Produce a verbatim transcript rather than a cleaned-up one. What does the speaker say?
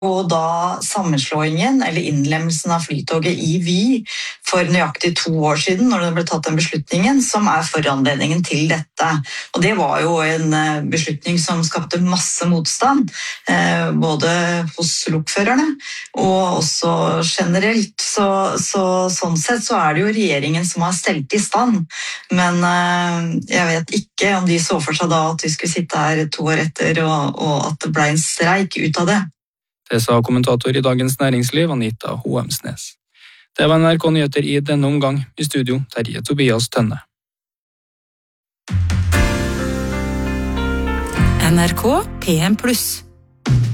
Og da sammenslåingen, eller innlemmelsen av flytoget i Vy for nøyaktig to år siden, når det ble tatt den beslutningen, som er foranledningen til dette. Og det var jo en beslutning som skapte masse motstand, både hos lokførerne og også generelt. Så, så sånn sett så er det jo regjeringen som har stelt i stand. Men jeg vet ikke om de så for seg da at vi skulle sitte her to år etter, og, og at det ble en streik ut av det. Det sa kommentator i Dagens Næringsliv, Anita Hoemsnes. Det var N R K Nyheter i denne omgang. I studio, Terje Tobias Tønne. N R K P M pluss.